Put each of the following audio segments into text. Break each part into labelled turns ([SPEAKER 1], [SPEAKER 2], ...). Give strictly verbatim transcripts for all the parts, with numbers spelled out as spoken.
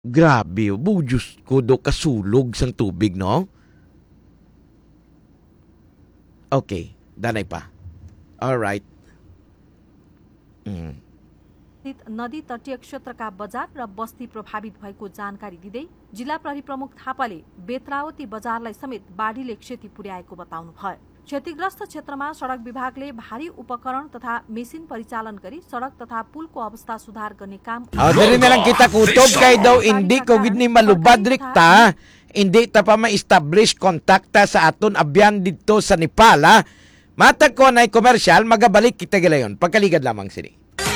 [SPEAKER 1] Grabe, bujus ko do kasulog sang tubig, no? Okay, danay pa. Alright. Mm.
[SPEAKER 2] नदी तटीय क्षेत्रका बजार र बस्ती प्रभावित भएको जानकारी दिँदै जिल्ला प्रहरी प्रमुख थापाले बेत्रावती बजारलाई समेत बाढीले क्षति पुर्याएको बताउनुभयो। क्षतिग्रस्त क्षेत्रमा सड़क विभागले भारी उपकरण तथा मेसिन परिचालन गरी सड़क तथा पुलको अवस्था सुधार गर्ने काम
[SPEAKER 1] Ah, dali na lang kita kutob kay daw hindi ko gid ni malubad rikta. Hindi ta pa ma-establish kontakta sa aton abyan dito sa Nepal, ha? Matag ko na komersyal, magabalik kita gilayon. Pagkaligad lamang sini.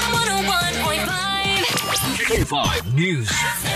[SPEAKER 3] K five News.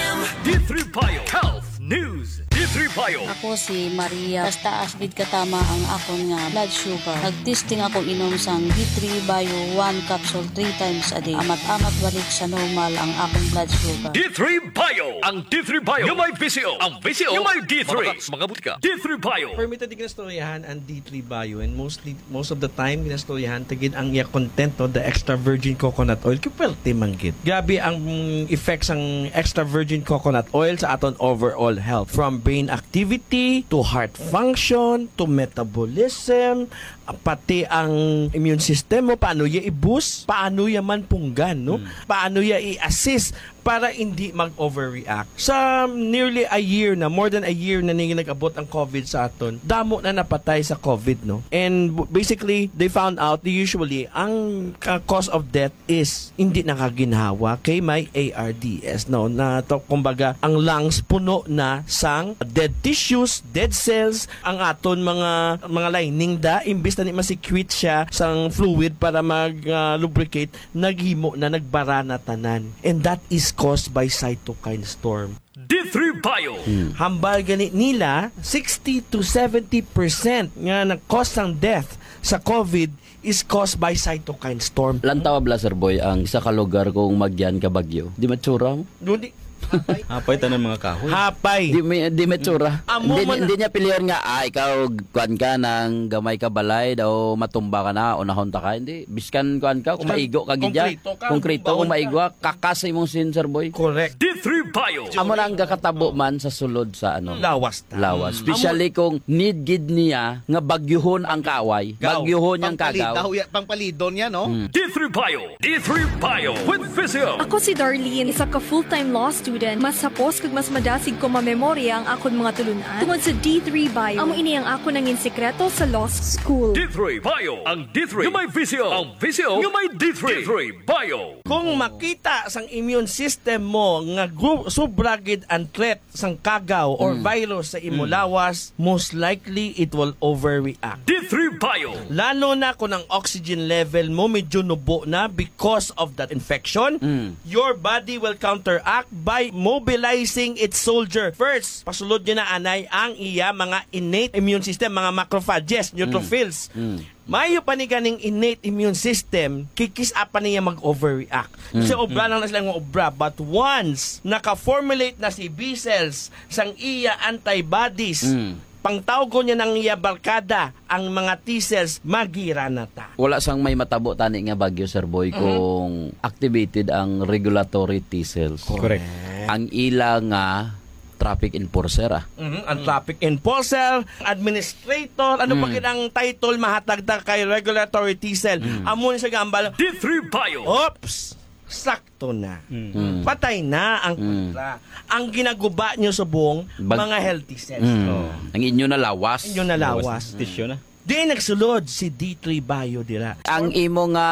[SPEAKER 3] D three Bio Health News. D three Bio.
[SPEAKER 4] Ako si Maria. Basta asbid katama ang akon nga blood sugar. Nagtesting ako inom sang D three Bio one capsule three times a day. Amat-amat balik sa normal ang akong blood sugar.
[SPEAKER 3] D three Bio. Ang D three Bio. Yung may V C O. Ang V C O. Yung may D three. Mga butika. D three Bio.
[SPEAKER 5] Permitted ginastoryahan ang D three Bio and mostly most of the time ginastoryahan tagid ang iya content no, the extra virgin coconut oil kipelte manggid. Gabi ang effects ang extra virgin coconut oil sa aton overall health, from brain activity to heart function to metabolism, pati ang immune system mo, paano ya i-boost, paano ya man punggan, no? Hmm. Paano ya i-assist para hindi mag-overreact. Sa nearly a year na, more than a year na nang nag-abot ang COVID sa aton, damo na napatay sa COVID, no? And basically, they found out that usually, ang cause of death is hindi nakaginhawa kay may A R D S, no? Na to, kumbaga, ang lungs puno na sang dead tissues, dead cells, ang aton mga mga lining da, imbis na ni masecrete siya sang fluid para mag-lubricate, uh, naghimo na, nagbara na tanan. And that is caused by cytokine storm.
[SPEAKER 3] D three Bio.
[SPEAKER 5] Hmm. Hambal ganit nila, sixty to seventy percent nga nag-cause ng death sa COVID is caused by cytokine storm.
[SPEAKER 6] Lantaw ba, Sir Boy, ang isa ka lugar kung magyan ka bagyo? Di matsura mo?
[SPEAKER 5] Hindi.
[SPEAKER 7] Hapay. Hapay tanan mga kahoy.
[SPEAKER 5] Hapay.
[SPEAKER 6] Di, may, di matsura.
[SPEAKER 5] Mm.
[SPEAKER 6] Hindi,
[SPEAKER 5] Man,
[SPEAKER 6] hindi niya pilihan nga, ah, ikaw kuan ka ng gamay ka balay, daw matumba ka na, o nahunta ka. Hindi, biskan kuan ka, kung maigo ka gidya. Konkreto, kung maigo ka, kakasay mong sin, Sir Boy.
[SPEAKER 5] Correct.
[SPEAKER 3] D three Bio.
[SPEAKER 6] Amo na ang kakatabo man sa sulod sa ano.
[SPEAKER 5] Lawas. Ta.
[SPEAKER 6] Lawas. Especially kung need gid niya nga bagyuhon ang kaaway. Bagyuhon niyang kagaw.
[SPEAKER 7] Pangpalidon niya, no?
[SPEAKER 6] Hmm.
[SPEAKER 3] D three Bio. D three Bio with Physio.
[SPEAKER 8] Ako si Darlene, isa ka full-time law student. Mas sapos kag mas madasig ko mamemorya ang akon mga tulunan tungod sa D three Bio. Amo ini ang ako nangin sekreto sa law school.
[SPEAKER 3] D three Bio. Ang D three. Yung may V C O. Ang V C O. Yung may D three. D three Bio.
[SPEAKER 5] Kung makita sang immune system mo nga subragid ang threat sang kagaw or mm. virus sa imulawas, mm. most likely it will overreact.
[SPEAKER 3] D three Bio.
[SPEAKER 5] Lalo na kung ang oxygen level mo medyo nubo na because of that infection, mm. your body will counteract by mobilizing its soldier. First, pasulod nyo na anay ang iya mga innate immune system, mga macrophages, neutrophils. Mm. Mm. Mayo pa ni ganing innate immune system, kikis apa niya mag-overreact. Mm. Kasi obra lang na silang obra. But once naka-formulate na si B cells sang iya antibodies, mm. pangtawag ko niya ng iya barkada, ang mga T-cells, magira na ta.
[SPEAKER 6] Wala sang may matabo tani nga bagyo, Sir Boy, mm-hmm. kung activated ang regulatory T-cells.
[SPEAKER 5] Correct.
[SPEAKER 6] Ang ila nga traffic enforcer, ah.
[SPEAKER 5] Mm-hmm. Ang traffic enforcer, administrator, ano mm. ba ang title mahatagda kay regulatory T-cell? Mm. Amo ni sa gambal,
[SPEAKER 3] D three Bio.
[SPEAKER 5] Oops! Sakto na. Mm. Patay na ang kontra. Mm. Ang ginaguba nyo sa buong Bag- mga healthy cells.
[SPEAKER 6] Mm. Oh. Ang inyo na lawas.
[SPEAKER 5] Inyo na lawas.
[SPEAKER 7] Tissue na.
[SPEAKER 5] Di nagsulod si D three Bio dira.
[SPEAKER 6] Ang imo nga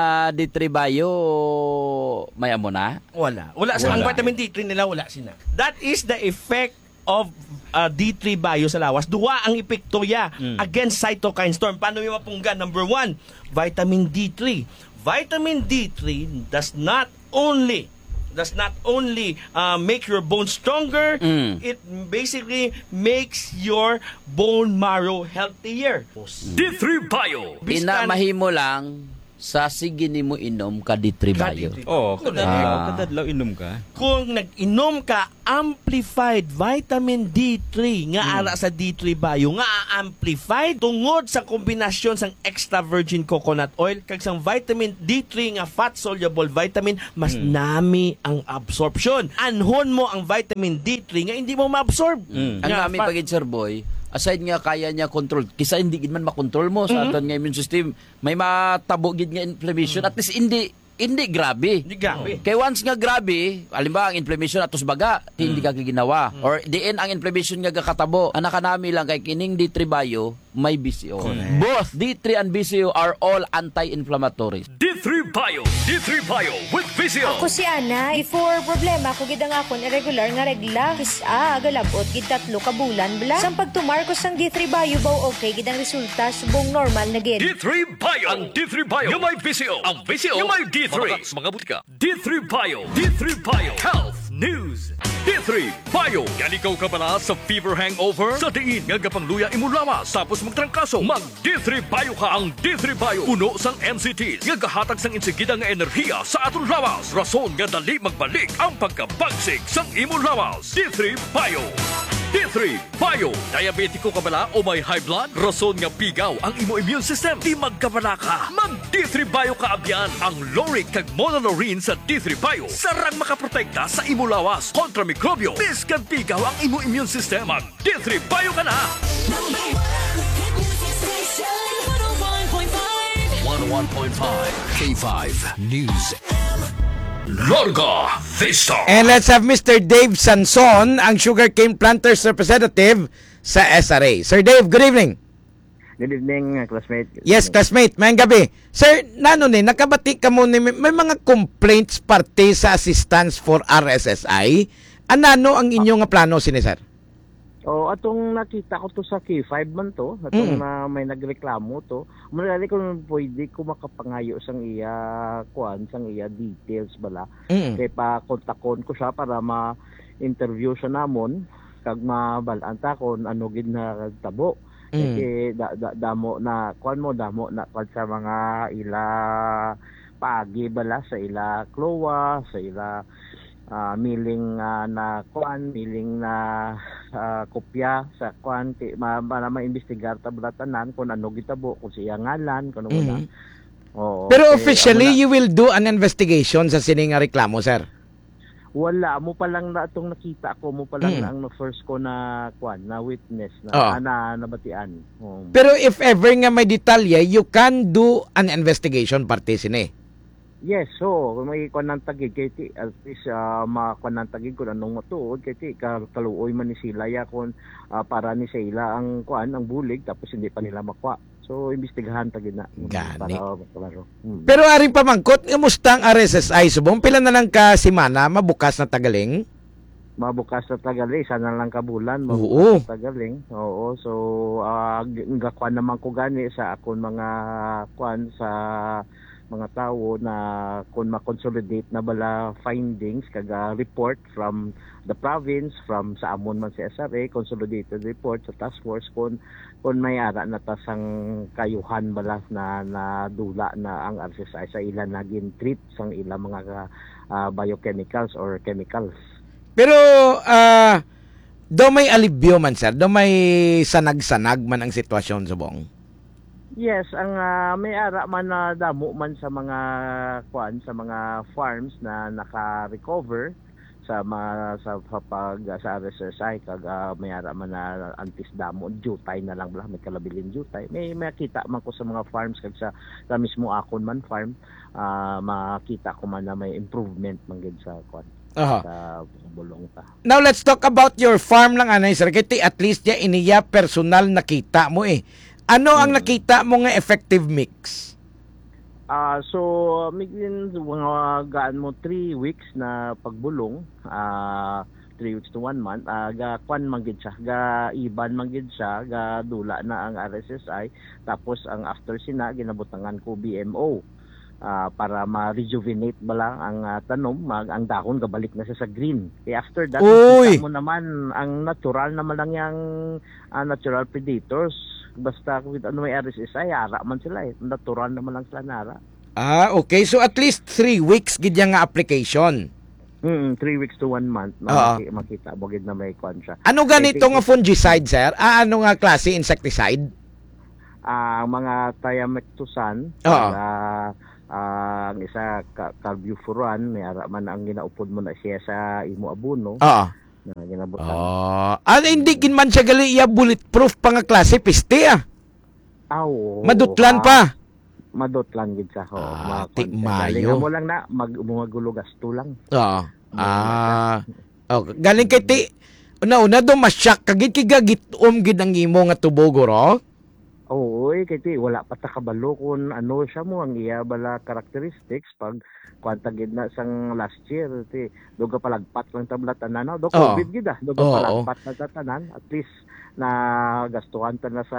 [SPEAKER 6] D three Bio may amo na?
[SPEAKER 5] Wala. Wala sa ang vitamin D three nila, wala sina. That is the effect of uh, D three Bio sa lawas. Duwa ang epekto ya mm. against cytokine storm. Paano mo mapunggan? Number one, vitamin D three. Vitamin D three does not only does not only uh, make your bones stronger, mm. it basically makes your bone marrow healthier.
[SPEAKER 3] D three Bio.
[SPEAKER 6] Inamahimo lang sa sige nimo inom ka D three bayo.
[SPEAKER 7] Oh, kadadlaw,
[SPEAKER 6] Ah.
[SPEAKER 7] kadadlaw inom ka.
[SPEAKER 5] Kung nag-inom ka amplified vitamin D three nga ara sa D three bayo nga amplified tungod sa kombinasyon sang extra virgin coconut oil kag sang vitamin D three nga fat soluble vitamin mas nami ang absorption. Anhon mo ang vitamin D three nga hindi mo ma-absorb.
[SPEAKER 6] Ang
[SPEAKER 5] Nga
[SPEAKER 6] kami
[SPEAKER 5] fat-
[SPEAKER 6] pagid Sir Boy, aside nga kaya niya control, kisa hindi gid man makontrol mo sa aton nga immune system, may matabo gid nga inflammation, at least hindi hindi grabe.
[SPEAKER 5] Hindi grabe.
[SPEAKER 6] Kay once nga grabe, alimba ang inflammation atos baga, ti hindi ka ginawa. Or diin ang inflammation nga gakatabo, anak kanami lang kay kining D three bayo, may B C O. Both D three and B C O are all anti-inflammatory.
[SPEAKER 3] D three Bio. D three Bio with Visio.
[SPEAKER 9] Ako si Ana, before problema ko gid ang akon irregular nga regla. Kisa galabot gid tatlo ka bulan bla. Sang pagtumar ko sang D three Bio baw okay gid ang resulta subong normal na gid.
[SPEAKER 3] D three Bio. Ang D three Bio. Yung may Visio. Ang Visio. Yung may D three. Mga, mga butika. D three Bio. D three Bio. Health News. D three Bio. Yan ikaw ka pala sa fever hangover? Sa diin nga gapangluya imulawas tapos magtrangkaso. Mag D three Bio ka. Ang D three Bio. Puno sang M C Ts. Nga gahatag sang insigida nga enerhiya sa aton lawas. Rason nga dali magbalik ang pagkabagsik sang imulawas. D three Bio. D three Bio. Diabetiko ka bala o may high blood? Rason nga pigaw ang imo immune system. Di magkabala ka. Mag D three Bio ka abyan. Ang Loric kag Monolorine sa D three Bio. Sarang makaprotekta sa imo lawas kontra mikrobyo. Bis kag pigaw ang imo immune system. Mag D three Bio ka na. one oh one point five K five News. Larga Vista.
[SPEAKER 1] And let's have Mister Dave Sanson, ang sugarcane planters representative sa S R A. Sir Dave, good evening.
[SPEAKER 10] Good evening, uh, classmate. Good
[SPEAKER 1] Yes,
[SPEAKER 10] evening.
[SPEAKER 1] classmate, mayang gabi. Sir, nano ni, nakabati ka mo ni, may, may mga complaints parte sa assistance for R S S I. Anano ang inyong nga plano, sini sir?
[SPEAKER 10] Oh, atong nakita ko to sa K five man to, atong
[SPEAKER 1] Mm.
[SPEAKER 10] na may nagreklamo to. Manali ko pwede ko makapangayo sang iya kuan, sang iya details bala.
[SPEAKER 1] Mm.
[SPEAKER 10] Kay pa kontakon ko siya para ma-interview siya namon kag mabalaan ta kon ano gid na tabo.
[SPEAKER 1] Mm.
[SPEAKER 10] Kay da, da, damo na kuan mo damo na kuan sa mga ila pagi bala sa ila klowa, sa ila uh, miling uh, na kuan, miling na uh, kopya sa kuan ti ma, para ma-investigar ta bala tanan kung ano gitabo, kung siya ngalan, kung ano wala.
[SPEAKER 1] Mhm.
[SPEAKER 10] Oo.
[SPEAKER 1] Pero
[SPEAKER 10] Kay,
[SPEAKER 1] officially,
[SPEAKER 10] amo na-
[SPEAKER 1] you will do an investigation sa sining nga reklamo, sir?
[SPEAKER 10] wala mo pa lang na itong nakita ko mo pa lang
[SPEAKER 1] Mm.
[SPEAKER 10] na ang first ko na kuan na witness na
[SPEAKER 1] Oo.
[SPEAKER 10] na nabatian. Oh.
[SPEAKER 1] Pero if ever nga may detalye, you can do an investigation parte sini.
[SPEAKER 10] Yes, so kung may kuan ng tagig kay ti at least uh, makuan ng tagig ko anong matuod kay ti ka- kaluoy man ni sila ya kun ah, para ni sila ang kuan ang bulig tapos hindi pa nila makwa. So imbestigahan tagid na
[SPEAKER 1] Gani.
[SPEAKER 10] para klaro. Hmm.
[SPEAKER 1] Pero aring pamangkot, kamusta ang R S S I subong? Pila na lang ka simana, mabukas na tagaling?
[SPEAKER 10] Mabukas na Tagalog, sana lang kabulan,
[SPEAKER 1] Oo.
[SPEAKER 10] mabukas na Tagaling. Oo, so uh, gakuan naman ko gani sa akon mga kuan sa mga tao na kung ma-consolidate na bala findings kaga report from the province, from sa amon man sa S R A, consolidated report sa task force kung kung may ara na tasang kayuhan bala na, na dula na ang R S S I sa ilan naging treat sang ilang mga uh, biochemicals or chemicals.
[SPEAKER 1] Pero, ah, do may alibyo man, sir? Do may sanag-sanag man ang sitwasyon subong?
[SPEAKER 10] Yes, ang ah, may ara man na damo man sa mga kuan sa mga farms na naka-recover sa mga sa pag sa R S S I kag ah, may ara man na antis damo jutay na lang bala may kalabilin jutay. May makita man ko sa mga farms kag sa, sa mismo akon man farm ah, makita ko man na may improvement man gid sa kuan
[SPEAKER 1] Aha.
[SPEAKER 10] sa bulong ta.
[SPEAKER 1] Now, let's talk about your farm lang, anay, sir. Kaya at least ya iniya personal nakita mo eh. Ano ang nakita mo nga effective mix?
[SPEAKER 10] Ah, so migin mga gaan mo three weeks na pagbulong, ah three weeks to one month, ah ga kwan man gid siya, ga iban man gid siya, ga dula na ang R S S I, tapos ang after sina ginabutangan ko B M O. Ah, para ma-rejuvenate ba lang ang ah, tanom, mag ang dahon gabalik na siya sa green. Eh after that,
[SPEAKER 1] Uy!
[SPEAKER 10] makita mo naman ang natural naman lang yang ah, natural predators. Basta kung ano may R S S I, ara man sila eh. Natural naman lang sila nara.
[SPEAKER 1] Ah, okay. So at least three weeks gid yang nga application.
[SPEAKER 10] Mm, three weeks to one month na
[SPEAKER 1] Oo.
[SPEAKER 10] maki- makita mo gid na may kwan siya.
[SPEAKER 1] Ano ganito
[SPEAKER 10] Eh,
[SPEAKER 1] nga fungicide, sir? Ah, ano nga klase insecticide?
[SPEAKER 10] Ah, mga thiamectosan,
[SPEAKER 1] Oo.
[SPEAKER 10] ah, ah, ang isa ka- carbufuran, may ara man ang ginaupod mo na siya sa imo abono.
[SPEAKER 1] Oo.
[SPEAKER 10] Na ginabutan.
[SPEAKER 1] Oh. Ah, hindi kin man siya gali iya bulletproof pa nga klase piste ah.
[SPEAKER 10] Ah, oo.
[SPEAKER 1] Madutlan
[SPEAKER 10] Ah,
[SPEAKER 1] pa.
[SPEAKER 10] Madutlan gid sa ho.
[SPEAKER 1] Ah,
[SPEAKER 10] Mga
[SPEAKER 1] ti-
[SPEAKER 10] kwan siya.
[SPEAKER 1] mayo.
[SPEAKER 10] Galingan mo lang na mag mga gasto lang.
[SPEAKER 1] Oo. Ah. Oh, galing kay ti una-una do masyak kagid kigagitom gid ang imo nga tubo guro.
[SPEAKER 10] Oo, eh, kay ti wala pa ta kabalo kung ano siya mo ang iya bala characteristics pag kwanta gid na sang last year ti duga palagpat lang tabla tanan no do
[SPEAKER 1] Oo.
[SPEAKER 10] COVID gid ah duga
[SPEAKER 1] Oo.
[SPEAKER 10] palagpat na ta tanan at least na gastuhan ta na sa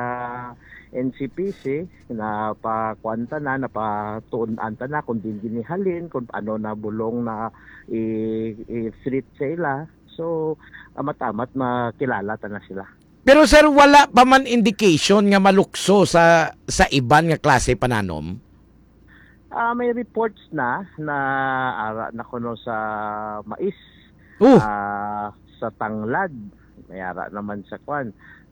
[SPEAKER 10] N C P C na pa kwanta na na pa tuunan ta na kung din ginihalin kung ano na bulong na i, i street sila so amat-amat makilala ta na sila.
[SPEAKER 1] Pero sir, wala pa man indication nga malukso sa sa iban nga klase pananom.
[SPEAKER 10] Ah, may reports na na ara na kuno sa mais,
[SPEAKER 1] Uh,
[SPEAKER 10] ah, sa tanglad, may ara naman sa kwan.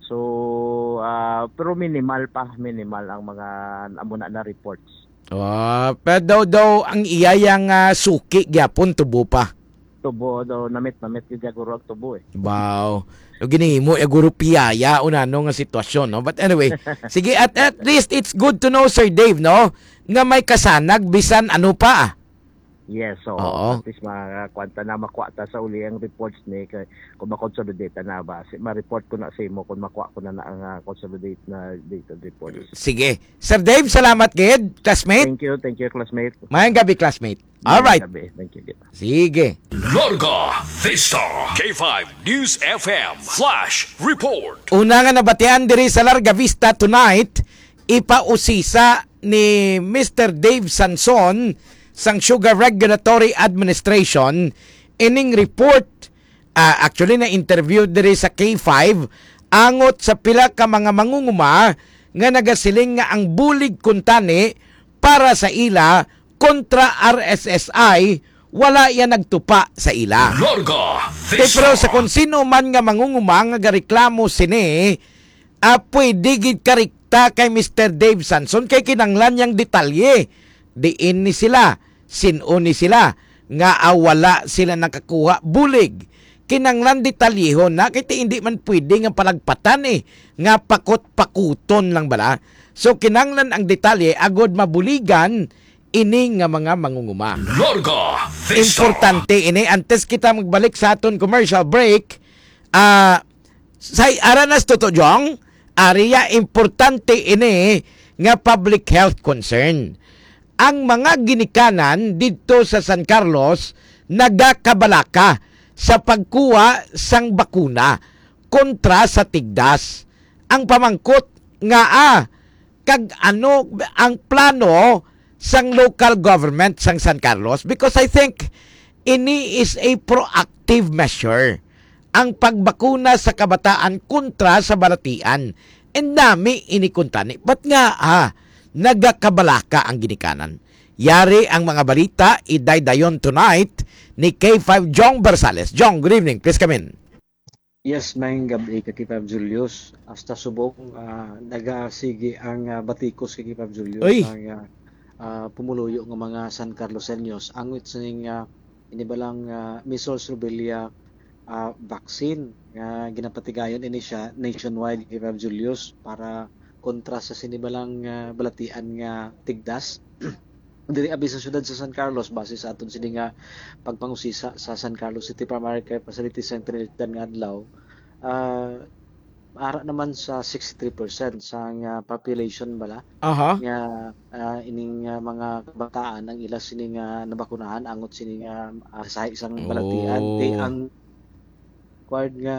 [SPEAKER 10] So, ah, pero minimal pa, minimal ang mga amo na na reports.
[SPEAKER 1] oh, pero daw, daw ang iyayang uh, suki gyapon tubo pa.
[SPEAKER 10] Tubo daw namit namit gyud guro ang tubo eh.
[SPEAKER 1] Wow. So, ginihimo ya guro piyaya una no nga sitwasyon no. But anyway, sige at at least it's good to know Sir Dave no nga may kasanag bisan ano pa ah.
[SPEAKER 10] Yes, so
[SPEAKER 1] Oo.
[SPEAKER 10] at least makwanta na makuha ta sa uli ang reports ni kay kung makonsolidate na ba. Si- Ma-report ko na sa imo kung makuha ko na na ang ah, consolidate na data reports.
[SPEAKER 1] Sige. Sir Dave, salamat gid, classmate.
[SPEAKER 10] Thank you, thank you classmate.
[SPEAKER 1] Mayang gabi, classmate. All right.
[SPEAKER 10] Thank you.
[SPEAKER 1] Sige.
[SPEAKER 3] Larga Vista K five News F M Flash Report.
[SPEAKER 1] Una nga nabatian diri sa Larga Vista tonight, ipausisa ni Mister Dave Sanson sang Sugar Regulatory Administration ining report ah, actually na interview diri sa K five angot sa pila ka mga mangunguma nga nagasiling nga ang bulig kuntani para sa ila kontra R S S I wala yan nagtupa sa ila.
[SPEAKER 3] Larga
[SPEAKER 1] Kay
[SPEAKER 3] Vista.
[SPEAKER 1] pero sa kung sino man nga mangunguma nga gareklamo sini, ah, pwede gid karikta kay Mister Dave Sanson kay kinanglan yang detalye. Diin ni sila, sino ni sila, nga ah, wala sila nakakuha bulig. Kinanglan detalyehon na kay ti hindi man pwede nga palagpatan eh, nga pakot-pakuton lang bala. So kinanglan ang detalye agod mabuligan ini nga mga mangunguma.
[SPEAKER 3] Larga Vista.
[SPEAKER 1] Importante ini antes kita magbalik sa aton commercial break ah sa aranas toto jong area importante ini nga public health concern ang mga ginikanan dito sa San Carlos nagakabalaka sa pagkuha sang bakuna kontra sa tigdas ang pamangkot nga ah kag ano ang plano sang local government sang San Carlos because I think ini is a proactive measure ang pagbakuna sa kabataan kontra sa balatian and nami ini kuntani but nga ah nagakabalaka ang ginikanan yari ang mga balita idaydayon tonight ni K five Jong Bersales. Jong, good evening, please come in.
[SPEAKER 11] Yes, maing gabi kay Kipab Julius. Hasta subok uh, nagasige ang uh, batikos kay Kipab Julius
[SPEAKER 1] Uy.
[SPEAKER 11] ang uh, uh, pumuluyo ng mga San Carloseños. Angwit sa ning uh, inibalang uh, measles rubella uh, vaccine nga ginapatigayon ini siya nationwide kay Kipab Julius para kontra sa sinibalang uh, balatian nga tigdas. Diri abi sa syudad sa San Carlos base sa aton sini nga pagpangusisa sa San Carlos City Primary Care Facility sa Trinidad nga adlaw uh, ara naman sa sixty-three percent sa nga population bala
[SPEAKER 1] Aha.
[SPEAKER 11] nga uh, ining uh, mga kabataan ang ila sini nga nabakunahan angot sini nga uh, sa isang balatian
[SPEAKER 1] Oh.
[SPEAKER 11] kay ang required nga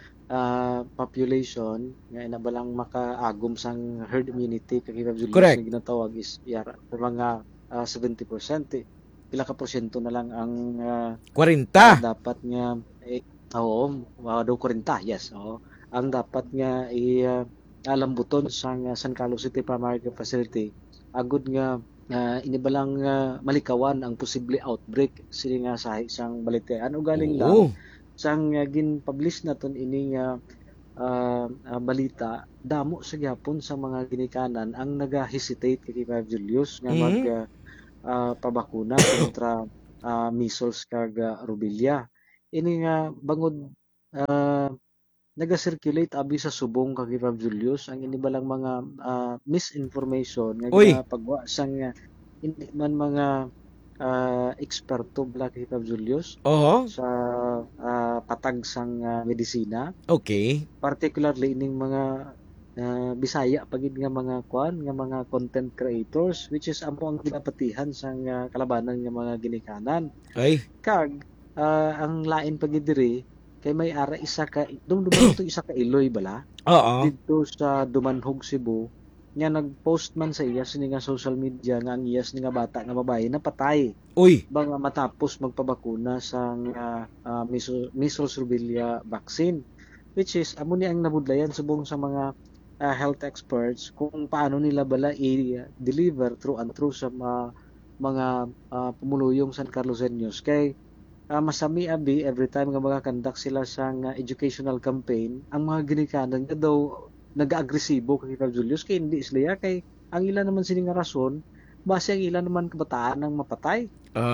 [SPEAKER 11] uh, population nga inabalang makaagom sang herd immunity kay Julius
[SPEAKER 1] Correct.
[SPEAKER 11] nga ginatawag is yara mga uh, seventy percent eh. Pila ka porsyento na lang ang uh,
[SPEAKER 1] forty.
[SPEAKER 11] dapat nga eh, oo, wow, daw forty, yes. Oo. Ang dapat nga i uh, alambuton sa uh, San Carlos City Primary Care Facility agud nga uh, inibalang uh, malikawan ang posible outbreak sili nga sa isang balitean o galing
[SPEAKER 1] Oo.
[SPEAKER 11] lang sang uh, gin-publish naton ini nga uh, uh, balita damo sa gyapon sa mga ginikanan ang naga-hesitate kay Five Julius nga
[SPEAKER 1] Mhm.
[SPEAKER 11] mag uh, uh, pabakuna kontra uh, measles kag uh, rubella. Ini nga bangod uh, naga-circulate abi sa subong kag Five Julius ang inibalang mga uh, misinformation nga
[SPEAKER 1] Uy.
[SPEAKER 11] ginapagwa sang uh, hindi man mga uh, eksperto bala kay Five Julius
[SPEAKER 1] Oho.
[SPEAKER 11] sa uh, patag sang uh, medisina,
[SPEAKER 1] Okay.
[SPEAKER 11] particularly ining mga uh, Bisaya pagid nga mga kwan nga mga content creators which is amo ang ginapatihan sang uh, kalabanan nga mga ginikanan
[SPEAKER 1] Ay.
[SPEAKER 11] kag uh, ang lain pagid diri kay may ara isa ka dum duman to isa ka Iloy bala
[SPEAKER 1] Oo.
[SPEAKER 11] dito sa Dumanhog, Cebu nga nag-post man sa iya sini nga social media nga ang iyas ni nga bata nga babae napatay
[SPEAKER 1] Uy.
[SPEAKER 11] bang matapos magpabakuna sa uh, uh, measles, measles rubella vaccine which is amo ni ang nabudlayan subong sa mga uh, health experts kung paano nila bala i-deliver through and through sa mga, mga uh, pumuluyong San Carloseños kay uh, masami abi every time nga mga-conduct sila sa uh, educational campaign ang mga ginikanan nga daw nag-agresibo kay Five Julius kay hindi sila kay ang ilan naman sini nga rason base ang ilan naman kabataan ang mapatay.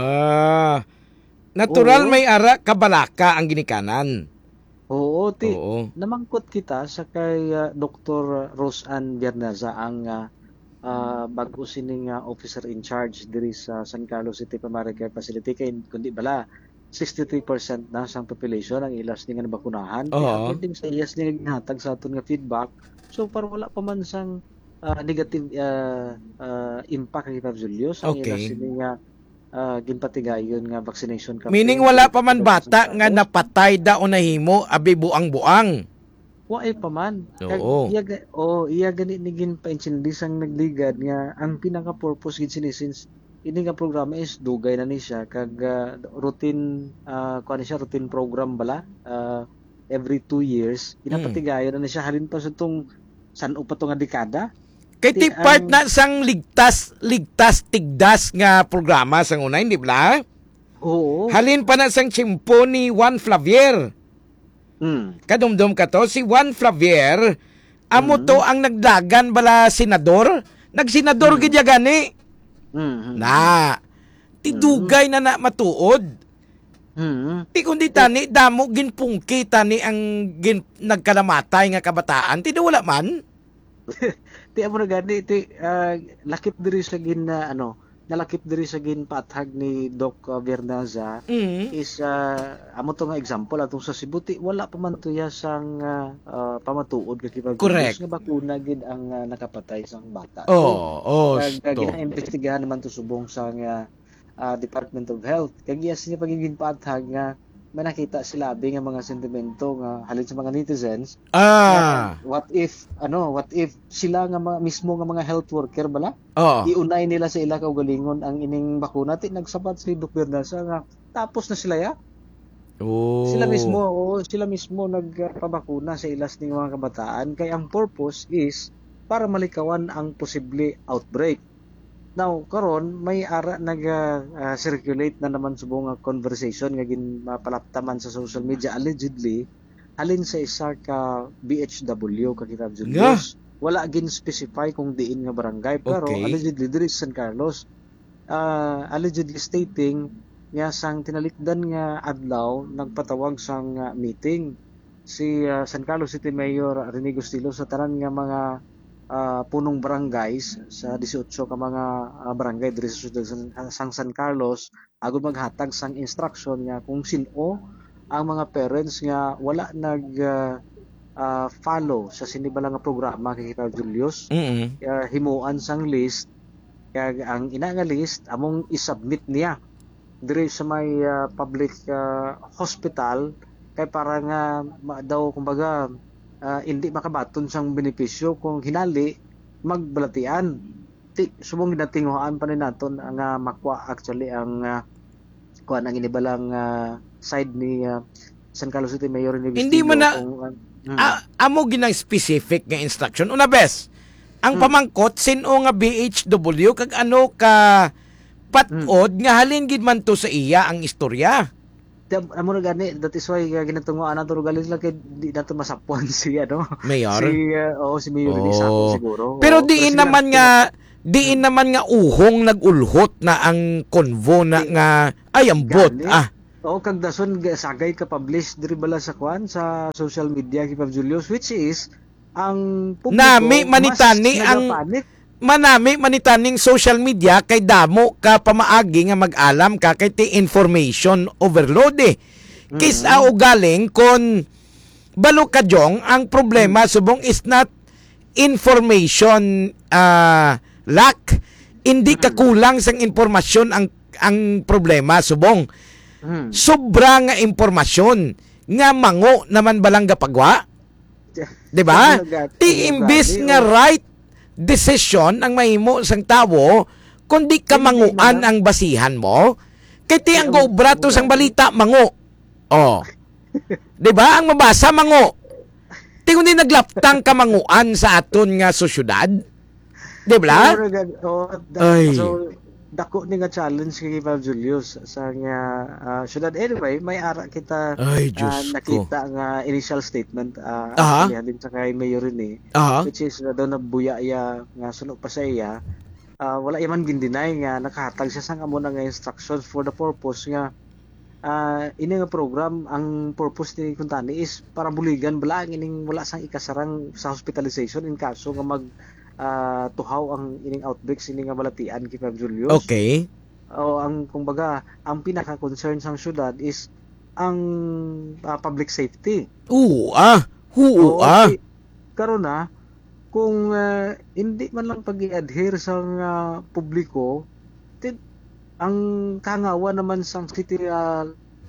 [SPEAKER 1] Ah. Natural
[SPEAKER 11] Oo.
[SPEAKER 1] may ara kabalaka ang ginikanan.
[SPEAKER 11] Oo, ti.
[SPEAKER 1] Oo.
[SPEAKER 11] Namangkot kita sa kay uh, Doctor Rose Ann Bernaza ang uh, uh, bago sining uh, officer in charge diri sa San Carlos City Primary Care Facility kay kundi bala sixty-three percent na sang population ang ilas ni nga nabakunahan.
[SPEAKER 1] Oo.
[SPEAKER 11] Kaya according sa iyas ni ginhatag sa aton nga feedback, so para wala pa man sang uh, negative uh, uh, impact kay Five Julius ang
[SPEAKER 1] Okay.
[SPEAKER 11] ilas ni nga uh, ginpatigayon nga vaccination campaign.
[SPEAKER 1] Meaning wala pa man bata nga napatay da o nahimo abi buang-buang.
[SPEAKER 11] Waay pa man. Kag
[SPEAKER 1] Oo.
[SPEAKER 11] iya ga- oh, iya gani ni gin pa-intindi sang nagligad nga ang pinaka-purpose gid sini since ini nga programa is dugay na ni siya kag uh, routine uh, kuan siya routine program bala uh, every two years ginapatigayon na ni siya halin pa sa tong san-o pa to nga dekada.
[SPEAKER 1] Kay ti
[SPEAKER 11] Ti-
[SPEAKER 1] part
[SPEAKER 11] ang-
[SPEAKER 1] na sang ligtas ligtas tigdas nga programa sang una hindi bla?
[SPEAKER 11] Oo.
[SPEAKER 1] Halin pa na sang tsimpo ni Juan Flavier.
[SPEAKER 11] Mm.
[SPEAKER 1] Kadumdum ka to si Juan Flavier amo
[SPEAKER 11] Mm.
[SPEAKER 1] to ang nagdagan bala senador. Nagsenador gid ya gani.
[SPEAKER 11] Mm.
[SPEAKER 1] Na. Tidugay na na matuod.
[SPEAKER 11] Mm.
[SPEAKER 1] Ti kundi tani damo ginpungki tani ang gin, nagkalamatay nga kabataan. Ti wala man.
[SPEAKER 11] Ti amo na gani ti uh, lakip diri sa gin na ano nalakip diri sa ginpaathag ni Doc uh, Bernaza
[SPEAKER 1] Mm.
[SPEAKER 11] is uh, amo to nga example atong sa Cebu ti wala pa man tuya sang uh, uh, pamatuod kay Five
[SPEAKER 1] Correct.
[SPEAKER 11] Julius nga bakuna gid ang uh, nakapatay sang bata.
[SPEAKER 1] Oh, oh,
[SPEAKER 11] kag kag
[SPEAKER 1] to.
[SPEAKER 11] gina-imbestigahan naman to subong sa nga uh, Department of Health. Kag yes niya pagiging paathag nga may nakita sila abi nga mga sentimento nga halin sa mga netizens.
[SPEAKER 1] Ah.
[SPEAKER 11] Nga, what if ano, what if sila nga mga, mismo nga mga health worker bala?
[SPEAKER 1] Oh.
[SPEAKER 11] Iunay nila sa ila kaugalingon ang ining bakuna ti nagsabat si Doc Bernaza nga tapos na sila ya.
[SPEAKER 1] Oh.
[SPEAKER 11] Sila mismo oo, sila mismo nagpabakuna sa ilas ning mga kabataan kay ang purpose is para malikawan ang posible outbreak. Now karon may ara nag-circulate na naman subong nga conversation nga ginpalaptaman sa social media allegedly halin sa isa ka B H W ka Five Julius. Wala gin specify kung diin nga barangay pero
[SPEAKER 1] Okay.
[SPEAKER 11] allegedly diri sa San Carlos. Uh, allegedly stating nga sang tinalikdan nga adlaw nagpatawag sang uh, meeting si uh, San Carlos City Mayor Rene Gustilo sa tanan nga mga uh, punong barangays sa eighteen ka mga uh, barangay diri sa siyudad sang San Carlos agud maghatag sang instruction nga kung sino ang mga parents nga wala nag uh, uh, follow sa sinibalang nga programa kay Five Julius.
[SPEAKER 1] Mm.
[SPEAKER 11] Uh, himuan sang list kag ang ina nga list among isubmit niya diri sa may uh, public uh, hospital kay para nga ma, daw kumbaga uh, hindi makabaton sang benepisyo kung hinali magbalatian. Ti subong ginatinguhan pa ni naton nga makwa actually ang uh, kuan ang inibalang uh, side ni uh, San Carlos City Mayor ni
[SPEAKER 1] Hindi mo na
[SPEAKER 11] kung, uh, hmm.
[SPEAKER 1] a- amo ginang specific nga instruction. Una bes, Ang pamangkot sino nga B H W kag ano ka patod nga halin gid man to sa iya ang istorya.
[SPEAKER 11] Amo na gani, that is why uh, ginatunguan nato galing lang kay di nato masapuan si ano.
[SPEAKER 1] Mayor?
[SPEAKER 11] Si uh, oo si Mayor
[SPEAKER 1] Oh.
[SPEAKER 11] ni Sako siguro.
[SPEAKER 1] Pero
[SPEAKER 11] Oo,
[SPEAKER 1] diin
[SPEAKER 11] sila-
[SPEAKER 1] naman nga diin naman nga uhong nagulhot na ang konvo na nga ay ambot
[SPEAKER 11] Gani.
[SPEAKER 1] ah.
[SPEAKER 11] Oo, kag dason ga- sagay ka publish diri bala sa kwan sa social media kay Pab Julius, which is ang publiko
[SPEAKER 1] Nami
[SPEAKER 11] mas
[SPEAKER 1] manitani ang
[SPEAKER 11] nagapanik.
[SPEAKER 1] manami manitaning social media kay damo ka pamaagi nga mag-alam ka kay ti information overload eh. Kis mm galing kon balo ka jong ang problema subong is not information uh, lack, hindi ka kulang sang impormasyon ang ang problema subong.
[SPEAKER 11] Mm.
[SPEAKER 1] Sobra nga impormasyon nga mango naman balang gapagwa. 'Di ba? Ti imbis nga right decision ang mahimo sang tawo kundi ka manguan ang basihan mo kay ti ang gobrato sang balita mango. Oh. 'Di ba? Ang mabasa mango. Ti kundi naglaptang ka manguan sa aton nga sosyudad. 'Di ba?
[SPEAKER 11] Oh,
[SPEAKER 1] Ay.
[SPEAKER 11] so dako ni nga challenge kay Pab Julius sa nga uh, syudad. Anyway, may ara kita
[SPEAKER 1] Ay,
[SPEAKER 11] uh,
[SPEAKER 1] Diyos ko.
[SPEAKER 11] nakita nga initial statement uh,
[SPEAKER 1] Aha.
[SPEAKER 11] din sa kay Mayor ni
[SPEAKER 1] Aha.
[SPEAKER 11] which is uh, daw nabuya iya nga suno pa sa iya. Uh, wala iman gindinay nga nakahatag siya sang amo na nga instructions for the purpose nga uh, ini nga program ang purpose ni kuntani is para buligan bala ang ining wala sang ikasarang sa hospitalization in kaso nga mag uh, tuhaw ang ining outbreaks ini nga balatian kay Pab Julius.
[SPEAKER 1] Okay.
[SPEAKER 11] O ang kumbaga ang pinaka concern sang syudad is ang uh, public safety.
[SPEAKER 1] Oo ah. Oo
[SPEAKER 11] Oo,
[SPEAKER 1] ah.
[SPEAKER 11] kay- karon na kung uh, hindi man lang pag-i-adhere sa uh, publiko, tin, ang kangawa naman sang city uh,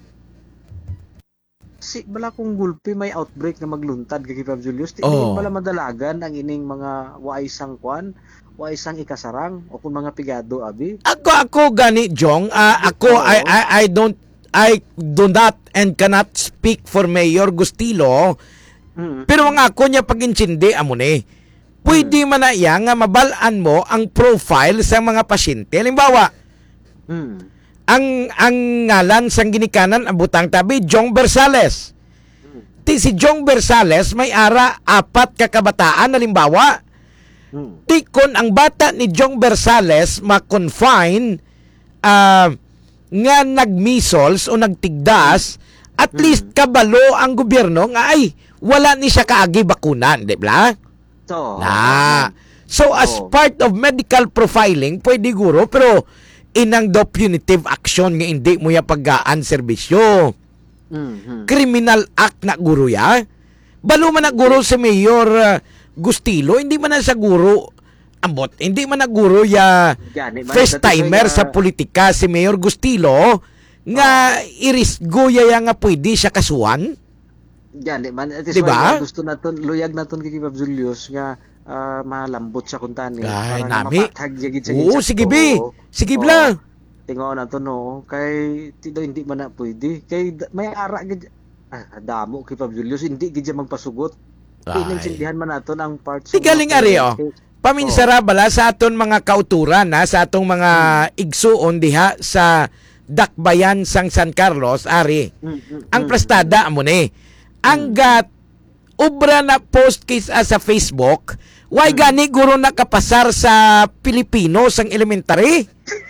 [SPEAKER 11] si bala kung gulpi may outbreak na magluntad kay Pab Julius, di
[SPEAKER 1] Oh.
[SPEAKER 11] bala madalagan ang ining mga waay sang kwan, waay sang ikasarang o kung mga pigado abi.
[SPEAKER 1] Ako ako gani Jong, ah, ako I, I I don't I do not and cannot speak for Mayor Gustilo.
[SPEAKER 11] Mm.
[SPEAKER 1] Pero ang ako niya pag-intindi amo ni. Pwede man na iya nga mabalaan mo ang profile sa mga pasyente. Halimbawa,
[SPEAKER 11] Mm.
[SPEAKER 1] ang ang ngalan sang ginikanan ang butang tabi Jong Bersales. Ti si Jong Bersales may ara apat ka kabataan halimbawa.
[SPEAKER 11] Mm.
[SPEAKER 1] Ti kon ang bata ni Jong Bersales ma-confine ah, nga nag-measles o nagtigdas, at least kabalo ang gobyerno nga ay wala ni siya kaagi bakunan, di ba?
[SPEAKER 11] So,
[SPEAKER 1] Na. So as
[SPEAKER 11] Oh.
[SPEAKER 1] part of medical profiling, pwede guro, pero inang do punitive action nga hindi mo ya paggaan serbisyo.
[SPEAKER 11] mm
[SPEAKER 1] Criminal act na guro ya. Balo man na guro si Mayor uh, Gustilo, hindi man na sa guro ambot, hindi man na guro ya
[SPEAKER 11] Gani, man,
[SPEAKER 1] first
[SPEAKER 11] that is
[SPEAKER 1] timer
[SPEAKER 11] why,
[SPEAKER 1] sa
[SPEAKER 11] uh,
[SPEAKER 1] politika si Mayor Gustilo nga irisgo ya nga pwede siya kasuhan.
[SPEAKER 11] Yan, man. It is
[SPEAKER 1] Diba?
[SPEAKER 11] why, uh, gusto naton, luyag naton kay Pab Julius nga uh, malambot sa kuntani.
[SPEAKER 1] Ay,
[SPEAKER 11] para nga
[SPEAKER 1] nami.
[SPEAKER 11] mapatag yagid sa
[SPEAKER 1] Oo,
[SPEAKER 11] ginsakto.
[SPEAKER 1] sige bi. Sige
[SPEAKER 11] Oo.
[SPEAKER 1] bla.
[SPEAKER 11] Tingo na to no. Kay tido hindi man na pwede. Kay da- may ara gid ah, damo kay Pab Julius hindi gid siya magpasugot.
[SPEAKER 1] Ay.
[SPEAKER 11] Inintindihan man naton ang parts.
[SPEAKER 1] Ti galing ari oh. Paminsara bala sa aton mga kauturan na sa atong mga igsuon diha sa Dakbayan sang San Carlos ari. Ang plastada amo ni. Ang gat obra na post case ah, sa Facebook, why gani guro nakapasar sa Pilipino sang elementary?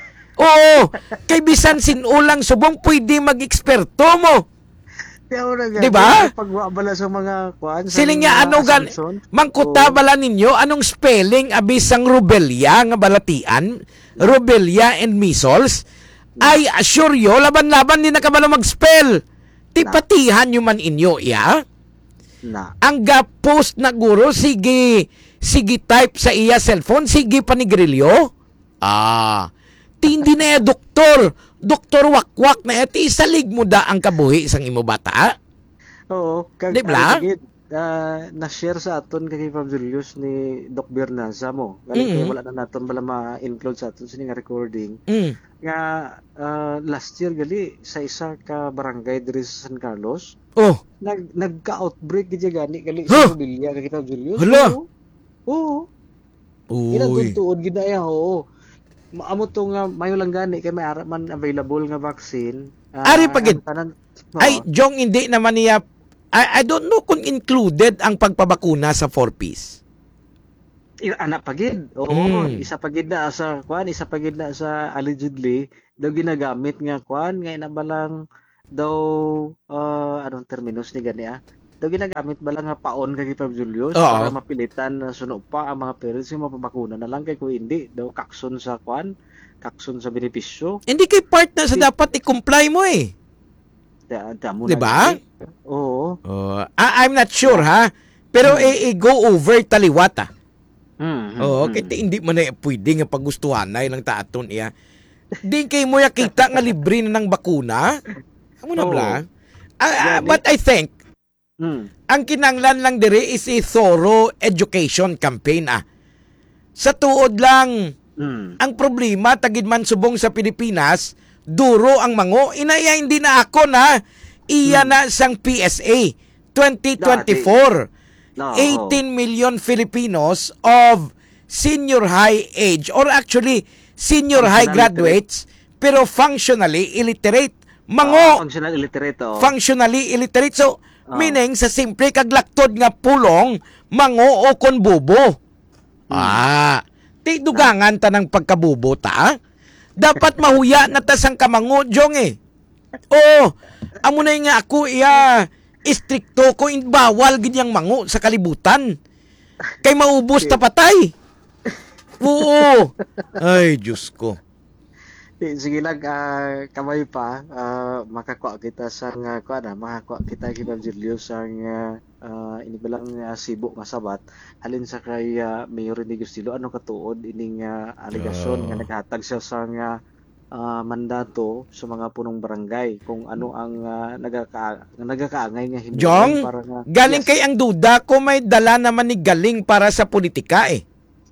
[SPEAKER 1] Oo, kay bisan sinulang subong pwede mag-eksperto mo. Di ba?
[SPEAKER 11] Pagwabala sa mga kwan. sa
[SPEAKER 1] Siling nga
[SPEAKER 11] mga
[SPEAKER 1] ano gan
[SPEAKER 11] assumption.
[SPEAKER 1] mangkuta bala ninyo anong spelling abis sang rubella nga balatian, rubella and measles. I assure you laban-laban din nakabalo mag-spell. Ti patihan nyo man inyo ya.
[SPEAKER 11] Na.
[SPEAKER 1] Ang ga-post na guro sige sige type sa iya cellphone, sige panigrilyo. Ah, ti hindi na ya doktor. Doktor wakwak na ya, ti isalig mo da ang kabuhi sang imo bata.
[SPEAKER 11] Oo, kag
[SPEAKER 1] Di ba?
[SPEAKER 11] ano, gid, ah, na-share sa aton kay Pab Julius ni Doc Bernaza mo. Galing
[SPEAKER 1] Mm-mm.
[SPEAKER 11] kay wala na naton bala ma-include sa aton sini nga recording.
[SPEAKER 1] Mm.
[SPEAKER 11] Nga ah, last year gali sa isa ka barangay diri sa San Carlos,
[SPEAKER 1] Oh,
[SPEAKER 11] nag nagka-outbreak gid gani gali
[SPEAKER 1] Huh?
[SPEAKER 11] sa Rubilla kay Pab Julius.
[SPEAKER 1] Hala!
[SPEAKER 11] Oo. Oo. Ilang
[SPEAKER 1] Uy.
[SPEAKER 11] tuon ginaya ho. Maamo to nga mayo lang gani kay may ara man available nga vaccine. Ah,
[SPEAKER 1] Ari pagid.
[SPEAKER 11] ang tanan-
[SPEAKER 1] Ay,
[SPEAKER 11] Oo.
[SPEAKER 1] Jong, hindi naman niya, I, I don't know kung included ang pagpabakuna sa four-piece.
[SPEAKER 11] I- anak pagid. Oo,
[SPEAKER 1] Mm.
[SPEAKER 11] isa pagid na sa kuan, isa pagid na sa allegedly daw ginagamit nga kuan nga ina balang daw uh, anong terminus ni gani ah. Daw ginagamit balang nga paon kay Pab Julius
[SPEAKER 1] Oo.
[SPEAKER 11] para mapilitan na suno pa ang mga parents yung mapabakuna na lang kay kung hindi daw kakson sa kuan, kakson sa benepisyo.
[SPEAKER 1] Hindi kay part na sa dapat i-comply mo eh.
[SPEAKER 11] Da, da mo
[SPEAKER 1] Di
[SPEAKER 11] na
[SPEAKER 1] ba?
[SPEAKER 11] gani. Oo.
[SPEAKER 1] Oh, I- I'm not sure ha. Pero i- i-go over taliwata.
[SPEAKER 11] Mm,
[SPEAKER 1] Oo, kaya hindi mo na pwede nga pagustuhan na ilang taton iya. Di kay mo yakita nga libre na ng bakuna. Amo na
[SPEAKER 11] Oo.
[SPEAKER 1] bla. Ah, ah, but I think
[SPEAKER 11] Mm.
[SPEAKER 1] ang kinanglan lang dire is a thorough education campaign ah. Sa tuod lang,
[SPEAKER 11] Mm.
[SPEAKER 1] ang problema tagid man subong sa Pilipinas, duro ang mango. Inaya hindi na ako na iya na sang P S A twenty twenty-four.
[SPEAKER 11] No.
[SPEAKER 1] eighteen million Filipinos of senior high age or actually senior high
[SPEAKER 11] Functional
[SPEAKER 1] graduates pero functionally illiterate.
[SPEAKER 11] Ah,
[SPEAKER 1] Mango
[SPEAKER 11] functional illiterate oh.
[SPEAKER 1] functionally illiterate. So,
[SPEAKER 11] Oh.
[SPEAKER 1] meaning sa simple kaglaktod nga pulong, mango o kon bubo. Ah, ti dugangan ta ng pagkabubo ta. Dapat mahuya na ta sang kamango, Jong eh. Oo, amo na nga ako iya istrikto ko in bawal gid yang mango sa kalibutan. Kay maubos ta patay. Oo. Ay, Diyos ko.
[SPEAKER 11] Eh, sige lang, ah, kamay pa, ah, makakuha kita sa nga, kuha na, makakuha kita kay Ma'am Julius sa nga, uh, inibalang uh, Cebu nga sabat, alin sa kay uh, Mayor ni Gustilo, ano katuod, ining uh, aligasyon
[SPEAKER 1] Oh.
[SPEAKER 11] nga naghatag siya sa nga ah, mandato sa mga punong barangay, kung ano ang uh, nagaka, nagakaangay nga himuon
[SPEAKER 1] Jong,
[SPEAKER 11] para nga,
[SPEAKER 1] galing
[SPEAKER 11] Yes.
[SPEAKER 1] kay ang duda ko may dala naman ni galing para sa politika eh.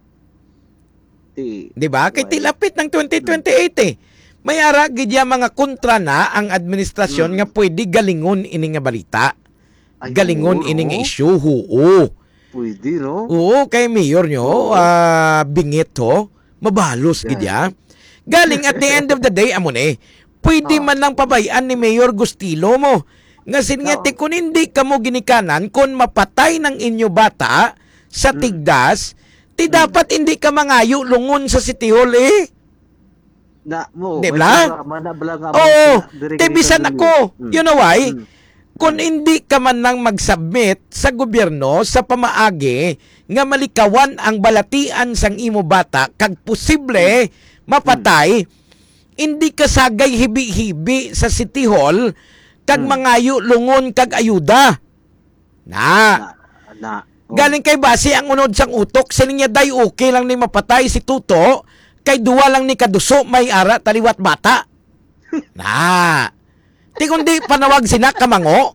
[SPEAKER 11] Di,
[SPEAKER 1] Di ba? Kay tilapit ng twenty twenty-eight eh. May ara gid ya mga kontra na ang administrasyon nga pwede galingon ini nga balita.
[SPEAKER 11] Ay,
[SPEAKER 1] Galingon
[SPEAKER 11] oo,
[SPEAKER 1] ini nga
[SPEAKER 11] no?
[SPEAKER 1] issue. Oo.
[SPEAKER 11] Pwede, no?
[SPEAKER 1] Oo, kay mayor nyo, ah, bingit ho, mabalos gid ya. Galing at the end of the day, amon eh, pwede man lang pabayaan ni Mayor Gustilo mo. Nga singete kung hindi ka mo ginikanan, kung mapatay ng inyo bata sa tigdas, ti dapat hindi ka mangayo lungon sa City Hall eh.
[SPEAKER 11] Na, mo,
[SPEAKER 1] Di
[SPEAKER 11] may
[SPEAKER 1] ba?
[SPEAKER 11] programa na bala nga
[SPEAKER 1] Oo,
[SPEAKER 11] mga dire-
[SPEAKER 1] tibisan
[SPEAKER 11] dire-
[SPEAKER 1] ako.
[SPEAKER 11] Mm.
[SPEAKER 1] You know why?
[SPEAKER 11] Mm.
[SPEAKER 1] Kung hindi ka man nang mag-submit sa gobyerno sa pamaagi nga malikawan ang balatian sang imo bata kag posible mapatay, hindi ka sagay hibi-hibi sa City Hall kag mangayo lungon kag ayuda. Na.
[SPEAKER 11] Na, oh.
[SPEAKER 1] Galing kay base ang unod sang utok, sining niya day okay lang ni mapatay si Tuto, kay duwa lang ni kaduso may ara taliwat bata. Na. Ti kundi panawag sina kamango.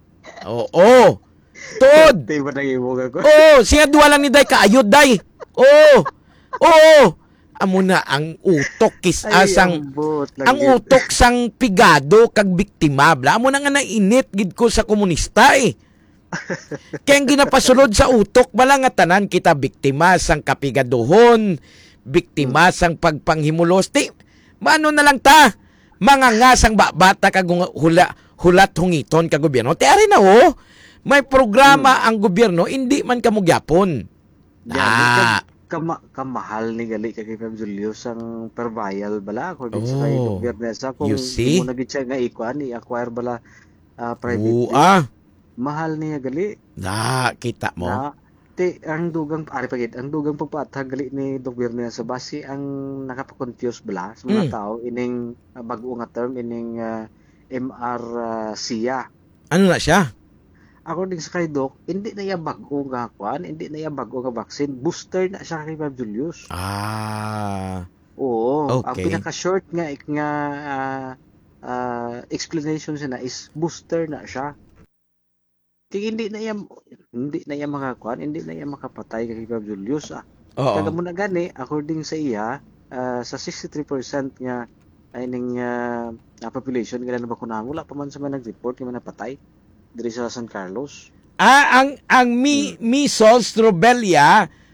[SPEAKER 1] Oo. Tod.
[SPEAKER 11] Di ba nag-iwag ako?
[SPEAKER 1] Oo, siya duwa lang ni day kaayod day. Oo. Oo. Amo na ang utok kis
[SPEAKER 11] Ay,
[SPEAKER 1] asang
[SPEAKER 11] ambot lang
[SPEAKER 1] ang
[SPEAKER 11] yun.
[SPEAKER 1] utok sang pigado kag biktima. Bla amo na nga nainit gid ko sa komunista eh. Kaya ang ginapasulod sa utok bala nga tanan kita biktima sang kapigaduhon, biktima sang pagpanghimulos. Ti, maano na lang ta? Mga nga sang bata kag hula, hulat hungiton kag gobyerno. Ti ari na ho. May programa ang gobyerno, hindi man kamugyapon.
[SPEAKER 11] Ah.
[SPEAKER 1] Ah.
[SPEAKER 11] Kama, kamahal ni gali kay Pam Julius ang pervial bala ko din sa
[SPEAKER 1] Oh.
[SPEAKER 11] gobyerno sa kung
[SPEAKER 1] You see?
[SPEAKER 11] mo nagit siya nga ikuan ni acquire bala ah, private.
[SPEAKER 1] Oo, ah.
[SPEAKER 11] Mahal niya gali.
[SPEAKER 1] Na, kita mo.
[SPEAKER 11] Na, ti ang dugang ari pagit ang dugang pagpatag gali ni gobyerno sa base ang nakapakonfuse bala sa mga
[SPEAKER 1] Mm.
[SPEAKER 11] tao ining uh, bag-o nga term ining ah, M R uh, S I A.
[SPEAKER 1] Ano na siya?
[SPEAKER 11] According sa kay Doc, hindi na iya bag-o nga kwan, hindi na iya bag-o nga vaccine, booster na siya kay Pam Julius.
[SPEAKER 1] Ah.
[SPEAKER 11] Oo, ang
[SPEAKER 1] Okay.
[SPEAKER 11] pinaka-short nga ik- nga ah, ah, explanation siya na is booster na siya. Kaya hindi na iya hindi na iya makakuan, hindi na iya makapatay kay Pam Julius ah.
[SPEAKER 1] Oo.
[SPEAKER 11] Kada mo na gani, according sa iya, ah, sa sixty-three percent nga ay ning ah, na population nga na bakunahan, wala pa man sa man nag-report nga man napatay diri sa San Carlos.
[SPEAKER 1] Ah, ang ang mi, measles, rubella,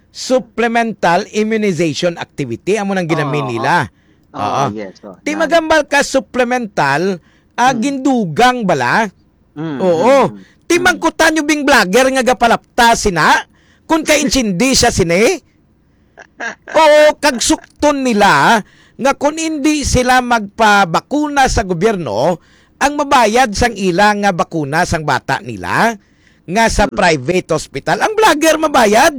[SPEAKER 1] supplemental immunization activity amo nang ginamin
[SPEAKER 11] Oo.
[SPEAKER 1] nila.
[SPEAKER 11] Oo,
[SPEAKER 1] Oo.
[SPEAKER 11] yes. Oh,
[SPEAKER 1] Di
[SPEAKER 11] yan.
[SPEAKER 1] magambal ka supplemental ah, gindugang bala.
[SPEAKER 11] Mm,
[SPEAKER 1] Oo.
[SPEAKER 11] mm,
[SPEAKER 1] Ti mangkutan nyo bing vlogger nga gapalapta sina kung kainsindi siya sine. Oo, kagsukton nila nga kung hindi sila magpabakuna sa gobyerno, ang mabayad sang ilang nga bakuna sang bata nila nga sa private hospital, ang vlogger mabayad.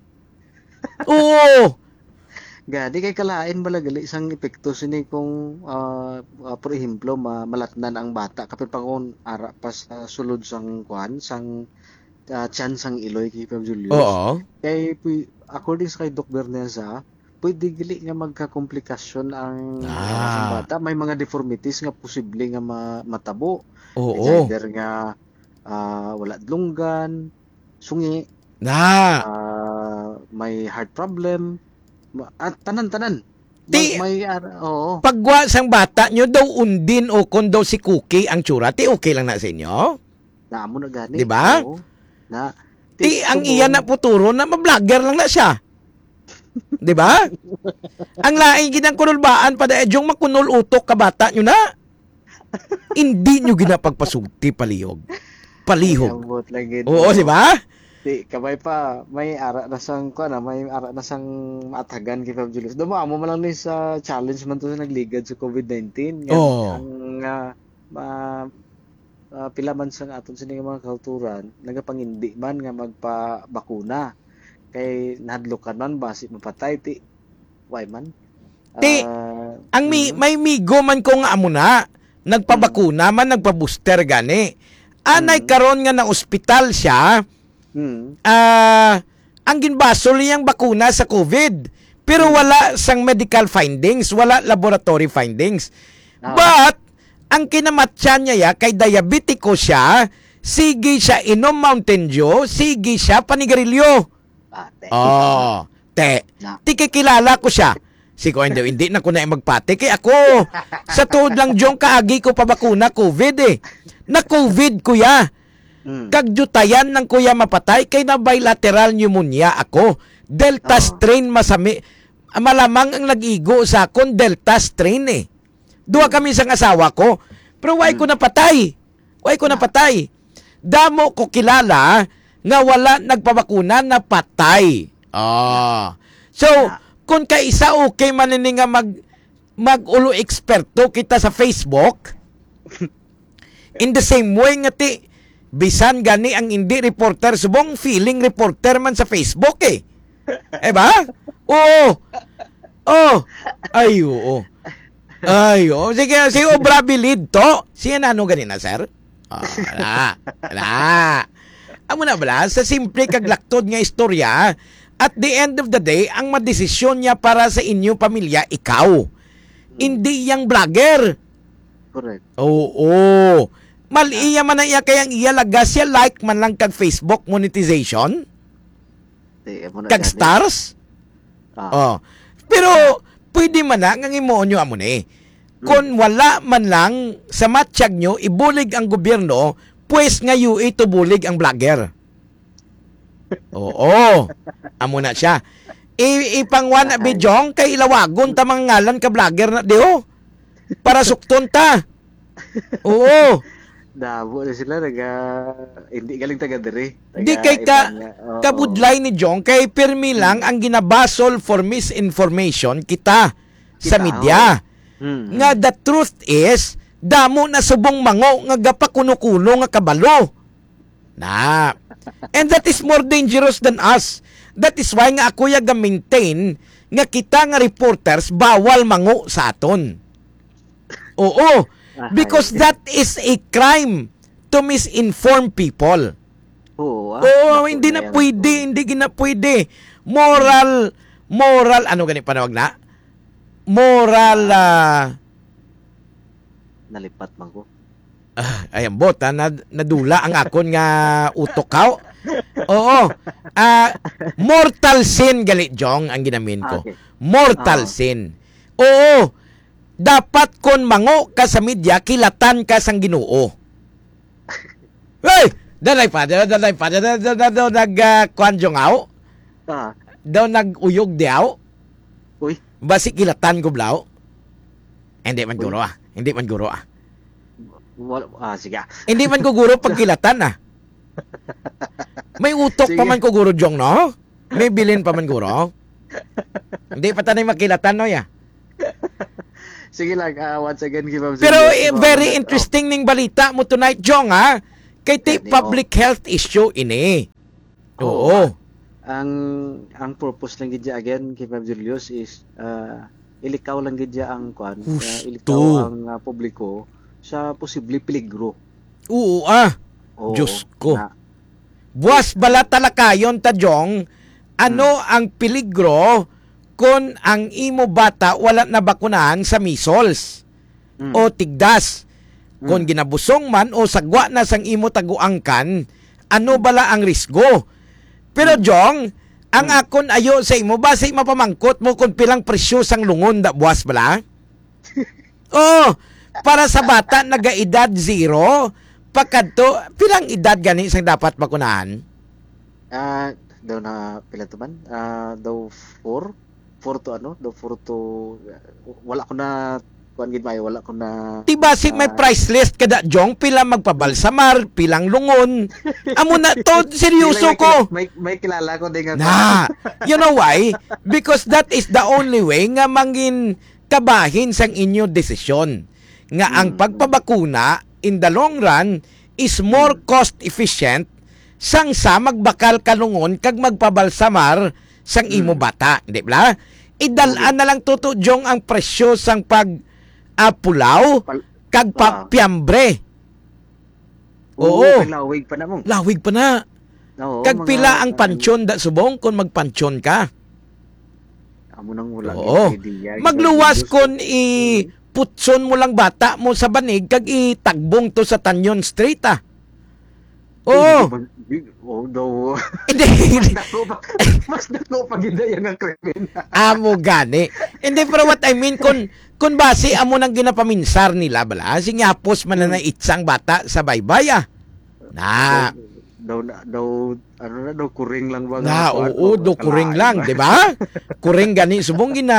[SPEAKER 1] Oo.
[SPEAKER 11] Gadi kay kalain balagali isang epekto sini kung ah, ah, por ehemplo ma malatnan ang bata kapit pa kung ara pa sa sulod sang kwan sang uh, tiyan sang iloy kay Pam Julius.
[SPEAKER 1] Oo.
[SPEAKER 11] Kay pu- according sa kay Doc Berneza, pwede gali nga magka-komplikasyon ang
[SPEAKER 1] Ah.
[SPEAKER 11] ang bata, may mga deformities nga posible nga ma- matabo.
[SPEAKER 1] Oo.
[SPEAKER 11] Either nga ah, wala dlunggan, sungi,
[SPEAKER 1] Na.
[SPEAKER 11] ah, may heart problem, ma- at tanan-tanan.
[SPEAKER 1] Ti-
[SPEAKER 11] Ma- may ar- oo.
[SPEAKER 1] Pagwa sang bata nyo daw undin o kung daw si Cookie ang tsura, ti okay lang na sa inyo?
[SPEAKER 11] Naamo na gani.
[SPEAKER 1] Di ba?
[SPEAKER 11] Oo. Na
[SPEAKER 1] Ti ang
[SPEAKER 11] subong-
[SPEAKER 1] iya na puturo na ma-vlogger lang na siya. Di ba? Ang laing ginang kunulbaan pa da edyong makunul utok ka bata nyo na. Hindi nyo ginapagpasugti palihog. Palihog.
[SPEAKER 11] Ambot lang gid.
[SPEAKER 1] Oo, di ba?
[SPEAKER 11] Di kamay pa may ara na sang ko na may ara na sang maatagan kay Pam Julius. Dumamo man lang ni sa challenge man to sa nagligad sa COVID nineteen. Nga,
[SPEAKER 1] Oo.
[SPEAKER 11] Ang uh, ma- ah, pila man sa aton sini nga mga kauturan nagapangindi man nga magpabakuna kay nahadlokan man basi mapatay ti why man.
[SPEAKER 1] Ti,
[SPEAKER 11] Ah,
[SPEAKER 1] Ang mi,
[SPEAKER 11] mm,
[SPEAKER 1] may migo man ko nga amo na. Nagpabakuna man, nagpa-booster gani. Anay karon nga na ospital siya,
[SPEAKER 11] mm,
[SPEAKER 1] ah, ang ginbasol niyang bakuna sa COVID. Pero wala sang medical findings, wala laboratory findings.
[SPEAKER 11] Ah.
[SPEAKER 1] But, ang kinamatya niya ya, kay diabetiko siya, sige siya inom Mountain Dew, sige siya panigarilyo.
[SPEAKER 11] ate.
[SPEAKER 1] Oh, te.
[SPEAKER 11] Na.
[SPEAKER 1] Ti kikilala ko siya. Sigo hindi, hindi na ko na magpati. Kay ako, sa tuod lang diyong kaagi ko pa bakuna COVID eh. Na COVID kuya.
[SPEAKER 11] Mm.
[SPEAKER 1] Kagjutayan ng kuya mapatay kay na bilateral pneumonia ako. Delta
[SPEAKER 11] Oh.
[SPEAKER 1] strain masami. Malamang ang nag-igo sa akon Delta strain eh. Duha kami sang asawa ko. Pero why ko napatay? Why ko napatay? Damo ko kilala nga wala nagpabakuna na patay. Ah. So, kung kaisa okay man ini nga mag mag-ulo eksperto kita sa Facebook, in the same way nga ti bisan gani ang hindi reporter subong feeling reporter man sa Facebook eh. Eh ba? Oo. Oh. Ay, oo. Ay, oo. Sige, si Obra Bilid to. Siya na ano ganina, sir? Oh, wala. Wala. Amo na bala, sa simple kaglaktod nga istorya, at the end of the day, ang madesisyon niya para sa inyo pamilya, ikaw. Hindi yang vlogger.
[SPEAKER 11] Correct.
[SPEAKER 1] Oo. Maliya man na iya kayang iya laga siya like man lang kag Facebook monetization,
[SPEAKER 11] Di, amo na
[SPEAKER 1] kag
[SPEAKER 11] gani.
[SPEAKER 1] stars.
[SPEAKER 11] Ah.
[SPEAKER 1] Oh. Pero pwede man na nga imonyo amo ni. Kung wala man lang sa matsyag nyo ibulig ang gobyerno, pues nga yu ito bulig ang vlogger. Oo. Amo na siya. I ipangwan na bidyong kay ilawagon ta mga ngalan ka vlogger na diho. Para sukton ta. Oo.
[SPEAKER 11] Dabo na sila naga hindi galing taga diri.
[SPEAKER 1] Di kay ka kabudlay ni Jong kay pirmi lang ang ginabasol for misinformation kita, sa
[SPEAKER 11] Kita,
[SPEAKER 1] media.
[SPEAKER 11] Hmm.
[SPEAKER 1] Nga the truth is damo na subong mango nga gapakuno-kuno nga kabalo. Na. And that is more dangerous than us. That is why nga ako yaga maintain nga kita nga reporters bawal mango sa aton. Oo. Because that is a crime to misinform people.
[SPEAKER 11] Oo. ah.
[SPEAKER 1] Oo,
[SPEAKER 11] Naku,
[SPEAKER 1] hindi na
[SPEAKER 11] yan.
[SPEAKER 1] pwede, hindi gina pwede. Moral, moral, ano ganit panawag na? Moral, ah,
[SPEAKER 11] Nalipat man ko.
[SPEAKER 1] ah, ayan bot, ah, nad, nadula ang akon nga utokaw. Oo. Ah, mortal sin galit Jong ang ginamin ko.
[SPEAKER 11] Okay.
[SPEAKER 1] Mortal
[SPEAKER 11] Ah.
[SPEAKER 1] sin. Oo. Dapat kon mango ka sa media, kilatan ka sang Ginoo. Hey, dalay pa, dalay pa, dalay nag kwan Jong aw.
[SPEAKER 11] Ah.
[SPEAKER 1] daw nag-uyog diaw.
[SPEAKER 11] Uy.
[SPEAKER 1] Basi kilatan ko blaw. Hindi man guro ah. Hindi man guro ah.
[SPEAKER 11] Wala, ah, sige.
[SPEAKER 1] Hindi man ko guro pag kilatan ah. May utok
[SPEAKER 11] Sige.
[SPEAKER 1] pa man ko guro Jong, no? May bilin pa man guro. Hindi pa tanay makilatan, no, ya?
[SPEAKER 11] Sige lang, ah, once again, give up.
[SPEAKER 1] Pero eh, very interesting ning balita mo tonight, Jong, ha? Kay ti
[SPEAKER 11] Pwede,
[SPEAKER 1] public health issue ini. Oo.
[SPEAKER 11] Oo. Ang ang purpose lang gidya again kay Ma'am Julius is uh, ilikaw lang gidya ang kwan, uh,
[SPEAKER 1] Gusto.
[SPEAKER 11] ilikaw ang uh, publiko sa posible peligro.
[SPEAKER 1] Oo, ah.
[SPEAKER 11] Oo,
[SPEAKER 1] Diyos ko.
[SPEAKER 11] na-
[SPEAKER 1] Buwas bala talakayon ta, Jong. Ano ang peligro kung ang imo bata wala na bakunahan sa measles
[SPEAKER 11] Mm.
[SPEAKER 1] o tigdas? Kung ginabusong man o sagwa na sang imo taguangkan, ano bala ang risgo? Pero Jong, ang akon ayo sa imo, base mapamangkot mo kung pilang presyo sang lungon da buwas bala? Oh, para sa bata nagaedad zero, pagkadto pilang edad gani sang dapat bakunahan?
[SPEAKER 11] Ah, daw na pila to man? Ah, daw four four to ano? Daw four to wala ko na kuan gid mayo, wala ko na
[SPEAKER 1] Di base may price list kada Jong, pila magpabalsamar, pilang lungon. Amo na to, seryoso
[SPEAKER 11] May-
[SPEAKER 1] ko.
[SPEAKER 11] May may kilala ko din nga.
[SPEAKER 1] Na, you know why? Because that is the only way nga mangin kabahin sang inyo desisyon. Nga ang pagpabakuna in the long run is more cost efficient sang sa magbakal kalungon kag magpabalsamar sang imo bata, di ba? Idalaan na lang tuto Jong ang presyo sang pag ah, pulaw kag pa,
[SPEAKER 11] Ah.
[SPEAKER 1] piyambre.
[SPEAKER 11] Oo,
[SPEAKER 1] Oo.
[SPEAKER 11] lawig pa na mo.
[SPEAKER 1] Lawig pa na.
[SPEAKER 11] Oo,
[SPEAKER 1] Kag
[SPEAKER 11] mga-
[SPEAKER 1] pila ang pansyon da subong kung magpansyon ka.
[SPEAKER 11] Amo nang wala
[SPEAKER 1] Oo.
[SPEAKER 11] gid idea.
[SPEAKER 1] Magluwas kon i putson mo lang bata mo sa banig kag itagbong to sa Tanyon Street ah. Oo.
[SPEAKER 11] Oh, daw.
[SPEAKER 1] Hindi.
[SPEAKER 11] Mas dako pa. Mas dako pa gid yan ang krimen.
[SPEAKER 1] Amo gani. Hindi, pero what I mean kun kun base amo nang ginapaminsar nila bala, singapos man na itsang bata sa baybay ah. Na.
[SPEAKER 11] Daw na- daw ano na daw kuring lang ba?
[SPEAKER 1] Na,
[SPEAKER 11] kuwan?
[SPEAKER 1] oo, do kuring lang, di ba? Kuring gani subong gina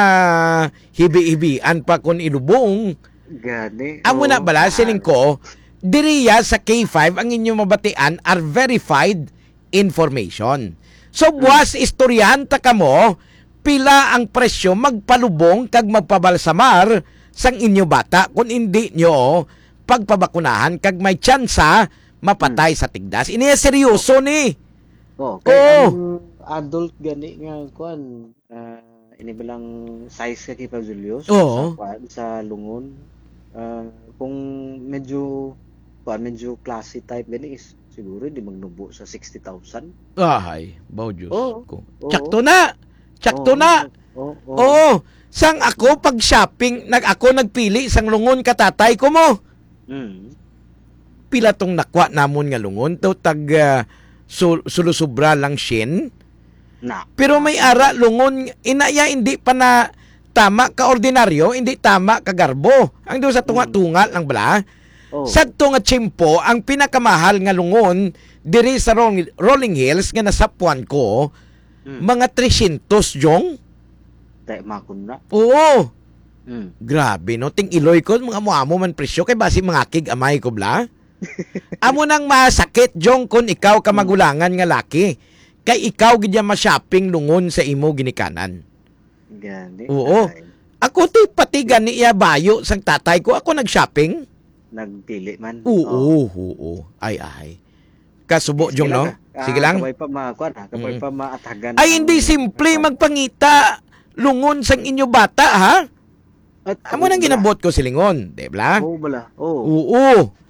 [SPEAKER 1] hibi-hibian pa kun ilubong.
[SPEAKER 11] Gani.
[SPEAKER 1] Amo
[SPEAKER 11] oo.
[SPEAKER 1] na bala siling ko, diriya sa K five ang inyong mabatian are verified information. So buwas istoryahan ta kamo pila ang presyo magpalubong kag magpabalsamar sang inyo bata kung hindi nyo pagpabakunahan kag may tsansa mapatay sa tigdas. Ini seryoso ni.
[SPEAKER 11] Oh, kay
[SPEAKER 1] Oo.
[SPEAKER 11] ang adult gani nga kuan ah, ini bilang size ka kay Pao Julius
[SPEAKER 1] Oo.
[SPEAKER 11] sa kuan sa lungon. Ah, kung medyo kuan medyo classy type gani is siguro di magnubo sa sixty thousand.
[SPEAKER 1] Ay, bao Diyos
[SPEAKER 11] Oo.
[SPEAKER 1] ko.
[SPEAKER 11] Oo.
[SPEAKER 1] Tsakto na. Tsakto
[SPEAKER 11] Oo.
[SPEAKER 1] na.
[SPEAKER 11] Oo. oo.
[SPEAKER 1] Oo. Sang ako pag shopping, nag ako nagpili sang lungon katatay ko mo.
[SPEAKER 11] Mm.
[SPEAKER 1] Pila tong nakwa namon nga lungon to tag uh, sul- sulusubra lang shin.
[SPEAKER 11] Na.
[SPEAKER 1] Pero may ara lungon inaya hindi pa na tama ka ordinaryo, hindi tama ka garbo. Ang do sa tunga-tunga lang bala.
[SPEAKER 11] Oh.
[SPEAKER 1] Sadto nga tiyempo ang pinakamahal nga lungon diri sa Rolling, Rolling Hills nga nasapuan ko
[SPEAKER 11] Mm.
[SPEAKER 1] mga three hundred Jong.
[SPEAKER 11] Tay makon na.
[SPEAKER 1] Oo.
[SPEAKER 11] Mm.
[SPEAKER 1] Grabe no, ting iloy ko mga muamo man presyo kay basi mga kig amay ko bla. Amo nang masakit Jong kun ikaw ka magulangan nga laki. Kay ikaw gid ya ma-shopping lungon sa imo ginikanan.
[SPEAKER 11] Gani.
[SPEAKER 1] Oo.
[SPEAKER 11] Ay,
[SPEAKER 1] Ako ti pati gani iya bayo sang tatay ko ako nag-shopping.
[SPEAKER 11] nagpili man.
[SPEAKER 1] Oo, oo. Ay ay. Kasubo Jong no. Sige lang.
[SPEAKER 11] Kabay pa makuan ha, kabay
[SPEAKER 1] Mm.
[SPEAKER 11] pa maatagan.
[SPEAKER 1] Ay
[SPEAKER 11] ang-
[SPEAKER 1] hindi simple magpangita lungon sang inyo bata ha.
[SPEAKER 11] At
[SPEAKER 1] Amo nang ginabot ko silingon, di ba?
[SPEAKER 11] Oo bala. Oo.
[SPEAKER 1] Oo.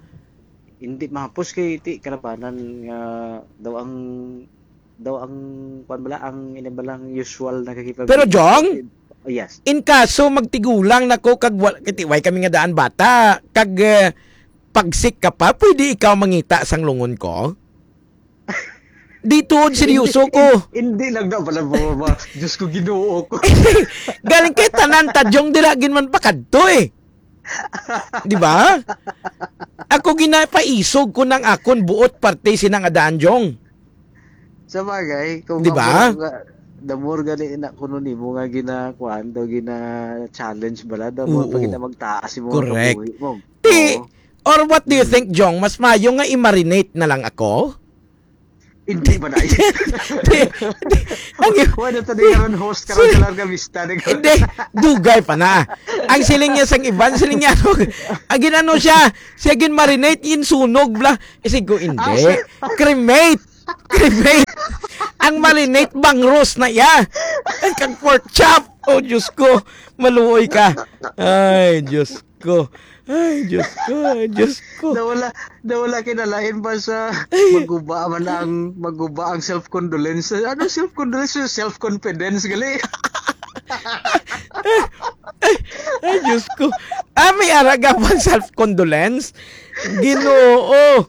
[SPEAKER 11] Hindi mahapos kay ti kalabanan nga daw ang daw ang kuan bala ang inibalang usual na kakipag.
[SPEAKER 1] Pero Jong,
[SPEAKER 11] Oh, yes.
[SPEAKER 1] in kaso magtigulang nako kag wal- kitiway kami nga daan bata kag eh, pagsik ka pa pwede ikaw mangita sang lungon ko. Dito seryoso ko.
[SPEAKER 11] Hindi lang na pala mo ba. Diyos ko Ginoo ko.
[SPEAKER 1] Galing kay tanan tadyong dira ginman pakadto eh. Di ba? Ako ginapaisog ko ng akon buot parte sinang adaan Jong.
[SPEAKER 11] Sa bagay, kung
[SPEAKER 1] Di ba?
[SPEAKER 11] nga- the more gali na kuno nimo nga ginakuan daw gina challenge bala, the more
[SPEAKER 1] Oo.
[SPEAKER 11] pa kita magtaas mo
[SPEAKER 1] Correct.
[SPEAKER 11] kabuhi mo.
[SPEAKER 1] Ti,
[SPEAKER 11] Oo.
[SPEAKER 1] or what do you think, Jong? Mas mayo nga i-marinate na lang ako?
[SPEAKER 11] Hindi ba na?
[SPEAKER 1] Di, di, ang,
[SPEAKER 11] Wala ta di karon host karon sa Larga Vista.
[SPEAKER 1] hindi, dugay pa na. Ang siling niya sang iban, siling niya, ano, ang ginano siya, siya gin marinate, in sunog, bla. Isig ko, hindi. Cremate. Cremate. Ang marinate, bang roast na iya. Ang kang pork chop. Oh, Diyos ko, maluoy ka. Ay, Diyos ko. Ay, Diyos ko, ay, Diyos ko.
[SPEAKER 11] Nawala, nawala kinalain pa sa maguba man ang maguba ang self-condolence. Ano self-condolence? Self-confidence gali.
[SPEAKER 1] Ay, Diyos ko. Ah, may araga bang self-condolence? Ginoo.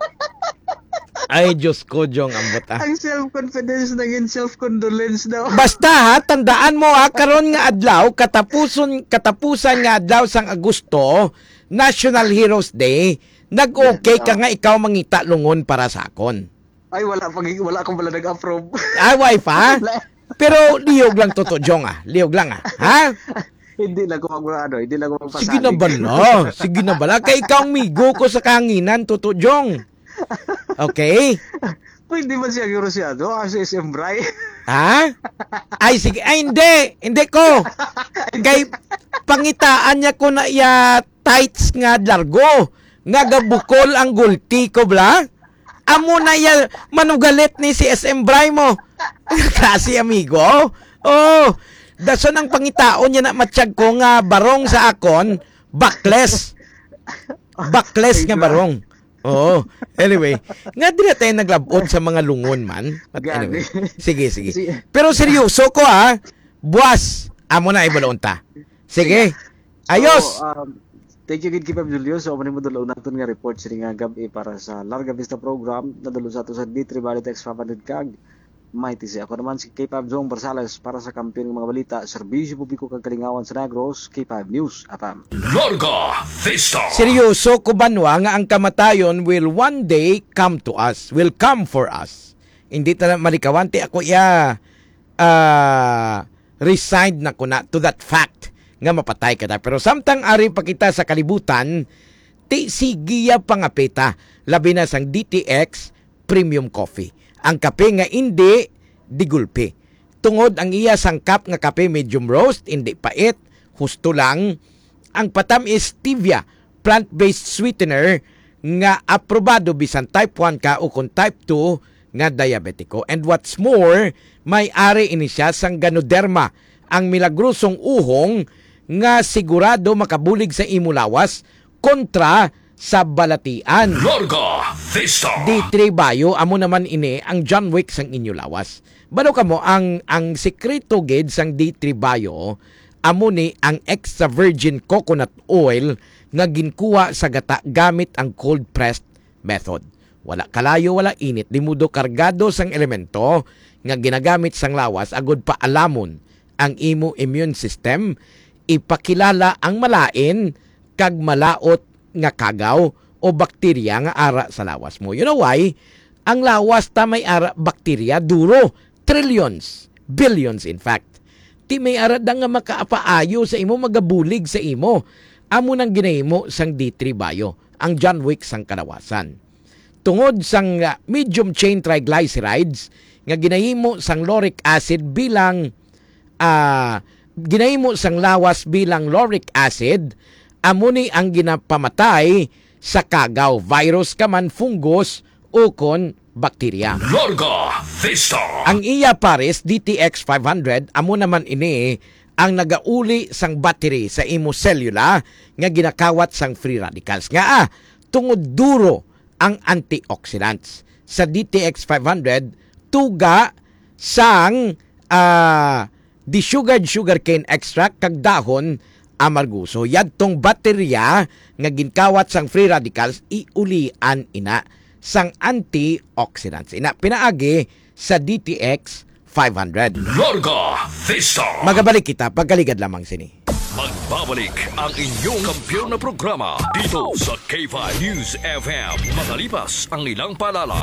[SPEAKER 1] Ay, Diyos ko, Jong, ambot ah.
[SPEAKER 11] Ang self-confidence naging self-condolence daw.
[SPEAKER 1] Basta ha, tandaan mo ha, karon nga adlaw, katapuson, katapusan nga adlaw sang Agosto, National Heroes Day, nag-okay ka nga ikaw mangita lungon para sa akon.
[SPEAKER 11] Ay, wala pag wala akong wala nag-approve.
[SPEAKER 1] Ay, wife ha? Pero liyog lang to, Jong ah. Liyog lang ah. Ha?
[SPEAKER 11] Hindi lang ko mag ano, hindi lang ko magpasalig.
[SPEAKER 1] Sige na bala. Sige na bala. Kaya ikaw ang migo ko sa kahanginan, Toto Jong. Okay?
[SPEAKER 11] Pwede man siya girosyado as S M Bray.
[SPEAKER 1] Ha? Ay, sige. Ay, hindi. Hindi ko. Kay pangitaan niya ko na iya tights nga largo. Nga gabukol ang gulti ko, bla. Amo na iya manugalit ni si S M Bray mo. Kasi, amigo. Oh, dason ang pangitaon niya na matsyag ko nga barong sa akon, backless. Backless nga barong. Oo. Anyway, nga din na tayo naglabot sa mga lungon man. But anyway, sige, sige. Pero seryoso ko ha, buwas, amo na ibalaon ta. Sige, ayos.
[SPEAKER 11] So, um, thank you gid Kipab Julio. So, manin mo dalaw natin nga report sa nga gabi para sa Larga Vista program na dalo sa ato sa D three Bali Text five hundred kag. Mighty si ako naman si K-Pab Zong Barsales para sa kampiyon ng mga balita, serbisyo publiko kag kalingawan sa Negros, K-Pab News, Apam.
[SPEAKER 3] Larga Vista.
[SPEAKER 1] Seryoso ko banwa nga ang kamatayon will one day come to us, will come for us. Hindi ta na malikawante ako ya uh, resigned na ko na to that fact nga mapatay ka na. Pero samtang ari pa kita sa kalibutan, ti sigiya pangapita, labi na sang D T X Premium Coffee. Ang kape nga hindi digulpi. Tungod ang iya sangkap nga kape medium roast, hindi pait, husto lang. Ang patam is stevia, plant-based sweetener nga aprobado bisan type one ka o kung type two nga diabetiko. And what's more, may ari ini siya sang Ganoderma, ang milagrosong uhong nga sigurado makabulig sa imulawas kontra sa balatian.
[SPEAKER 3] Larga Vista.
[SPEAKER 1] D three Bio, amo naman ini ang John Wick sang inyo lawas. Balo kamo ang ang sekreto gid sang D three Bio, amo ni ang extra virgin coconut oil nga ginkuha sa gata gamit ang cold pressed method. Wala kalayo, wala init, dimudo kargado sang elemento nga ginagamit sang lawas agud pa alamon ang imo immune system, ipakilala ang malain kag malaot nga kagaw o bakterya nga ara sa lawas mo. You know why? Ang lawas ta may ara bakterya duro, trillions, billions in fact. Ti may ara da nga makaapaayo sa imo, magabulig sa imo. Amo nang ginahimo sang D three Bio, ang John Wick sang kalawasan. Tungod sang uh, medium chain triglycerides nga ginahimo sang lauric acid bilang uh, ginahimo sang lawas bilang lauric acid, amo ni ang ginapamatay sa kagaw, virus ka man, fungus o kon bakterya.
[SPEAKER 3] Larga Vista.
[SPEAKER 1] Ang iya pares D T X five hundred, amo naman ini ang nagauli sang battery sa imo selula nga ginakawat sang free radicals. Nga ah, tungod duro ang antioxidants. Sa D T X five hundred, tuga sang uh, desugared sugarcane extract kag dahon amarguso. Yadtong baterya nga ginkawat sang free radicals, iulian ina sang antioxidants. Ina pinaagi sa D T X five hundred.
[SPEAKER 3] Larga Vista.
[SPEAKER 1] Magabalik kita pagkaligad lamang sini.
[SPEAKER 3] Magbabalik ang inyong kampiyon na programa dito sa K five News F M. Makalipas ang ilang paalala.